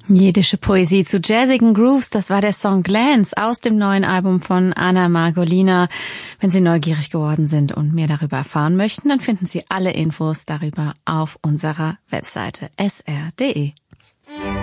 Jiddische Poesie zu jazzigen Grooves, das war der Song Glance aus dem neuen Album von Anna Margolina. Wenn Sie neugierig geworden sind und mehr darüber erfahren möchten, dann finden Sie alle Infos darüber auf unserer Webseite sr.de.